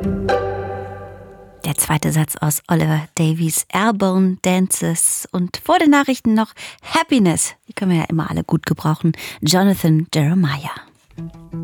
Der zweite Satz aus Oliver Davies Airborne Dances und vor den Nachrichten noch Happiness. Die können wir ja immer alle gut gebrauchen. Jonathan Jeremiah.